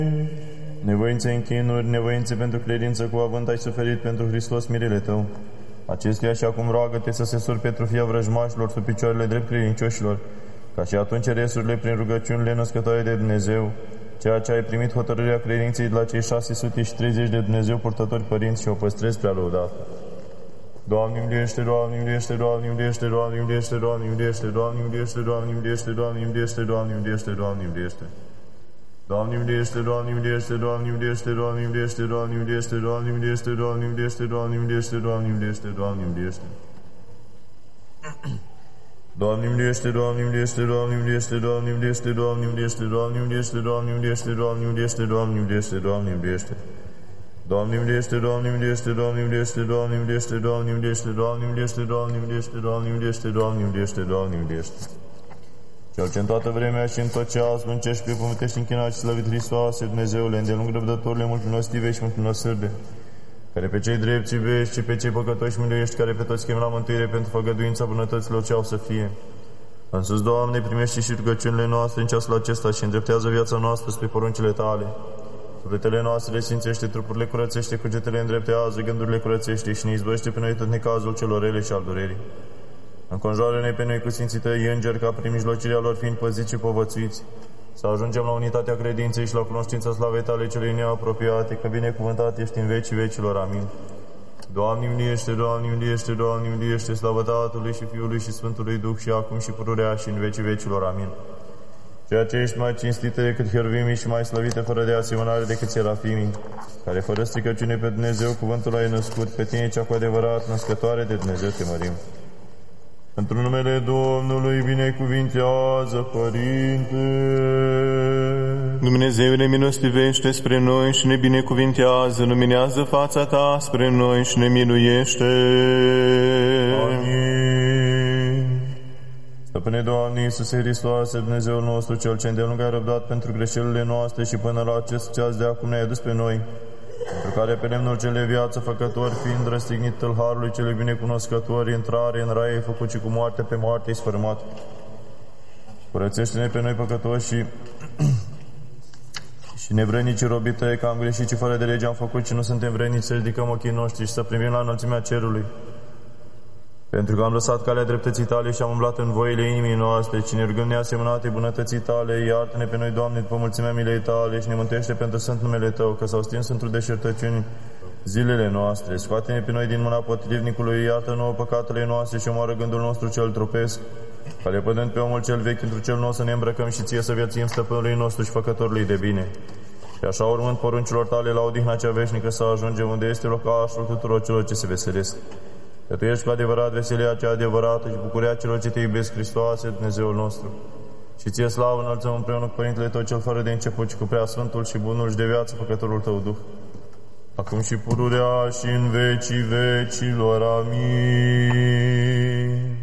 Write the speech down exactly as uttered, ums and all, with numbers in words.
Nevoințe închinuri, nevoințe pentru credință, cu avânt ai suferit pentru Hristos mirele tău. Acestea și acum roagă-te să se surpe trufia vrăjmașilor sub picioarele drept credincioșilor, ca și atunci resurile prin rugăciunile născătoare de Dumnezeu, ceea ce ai primit hotărârea credinței de la cei șase sute treizeci de Dumnezeu purtători părinți și o păstrezi prea lăudat. Doamne miliește, Doamne miliește, Doamne miliește, Doamne miliește, Doamne miliește, Doamne miliește, Doamne miliește, Doamne miliește, Doamne miliește, Doamne miliește. Doamne miliește, Doamne miliește, Doamne miliește, Doamne miliește, Doamne miliește, Doamne miliește, Doamne miliește, Doamne miliește, Doamne miliește, Doamne miliește. Doamne miliește, Doamne miliește, Doamne miliește, Doamne miliește, Doamne miliește, Doamne miliește, Doamne miliește, Doamne miliește, Doamne miliește, Doamne miliește. Doamne miliește, Doamne miliește, Doamne miliește, Doamne miliește, Doamne miliește, Doamne miliește, Doamne miliește, Doamne miliește, Doamne miliește, Doamne miliește. Cel ce în toată vremea și în tot ceas mâncești pe pământești închinat și slăvit Hristoase, Dumnezeule, îndelung răbdătorile mult minostive și mult minosârde, care pe cei drepți iubești și pe cei păcătoși miluiești, care pe toți chem la mântuire pentru făgăduința bunătăților ce au să fie. În sus, Doamne, primește și rugăciunile noastre în ceasul acesta și îndreptează viața noastră spre poruncile Tale. Sufletele noastre le sfințește, trupurile curățește, cugetele îndreptează, gândurile curățește și ne izbăvește pe noi tot necazul celor rele și al durerii. Înconjoară-ne pe noi cu sfinții Tăi îngeri, ca prin mijlocirea lor fiind păziți și povățuiți, să ajungem la unitatea credinței și la cunoștința slavei Tale celei neapropiate, că binecuvântat ești în vecii vecilor. Amin. Doamne miliește, Doamne miliește, Doamne miliește, slavă Tatălui și Fiului și Sfântului Duh și acum și pururea și în vecii vecilor. Amin. Ceea ce ești mai cinstită decât cheruvimii și mai slăvită fără de asemănare decât serafimii, care fără stricăciune pe Dumnezeu cuvântul ai născut, pe Tine cea cu adevărat născătoare de Dumnezeu te mărim. Într-un numele Domnului binecuvintează, Părinte. Dumnezeule, milostivește spre noi și ne binecuvintează, luminează fața Ta spre noi și ne miluiește. Amin. Stăpâne Doamne Iisuse Hristoase, Dumnezeul nostru, Cel ce îndelung ai răbdat pentru greșelile noastre și până la acest ceas de acum ne-ai adus pe noi, pentru care pe lemnul cele viață făcători, fiind răstignit tâlharului cele binecunoscători, intrare în rai ai făcut și cu moarte pe moarte ai sfărâmat. Curățește-ne pe noi păcătoși și, și nevrednici robii Tăi, că am greșit și fără de lege am făcut și nu suntem vrednici să ridicăm ochii noștri și să primim la înălțimea cerului. Pentru că am lăsat calea dreptății Tale și am umblat în voile inimii noastre, cine rugăm neasemănate bunătății Tale, iartă-ne pe noi, Doamne, după mulțimea milei Tale și ne mântuiește pentru Sfânt numele Tău, că s-au stins într-o deșertăciuni zilele noastre. Scoate-ne pe noi din mâna potrivnicului, iartă nouă păcatele noastre și omoară gândul nostru cel trupesc, ca lepădând pe omul cel vechi într cel nou să ne îmbrăcăm și Ție să viațuim Stăpânului nostru și Făcătorului de bine. Și așa, urmând poruncilor Tale la odihna cea veșnică, să ajungem unde este locașul tuturor celor ce se veselesc. Că Tu ești cu adevărat veselia cea adevărată și bucuria celor ce Te iubesc, Hristoase, Dumnezeul nostru. Și Ție slavă înălțăm împreună cu Părintele Tău cel fără de început și cu Preasfântul și Bunul și de viață Făcătorul Tău Duh, acum și pururea și în vecii vecilor. Amin.